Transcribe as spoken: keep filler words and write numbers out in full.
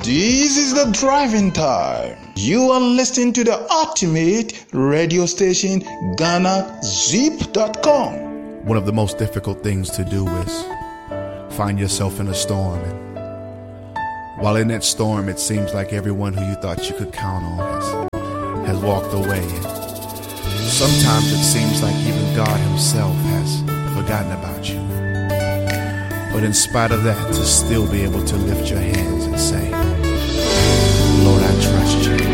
This is the driving time. You are listening to the ultimate radio station, Ghana Zip dot com. One of the most difficult things to do is find yourself in a storm. And while in that storm, it seems like everyone who you thought you could count on has, has walked away. And sometimes it seems like even God himself has forgotten about you. But in spite of that, to still be able to lift your hands and say, Lord, I trust you.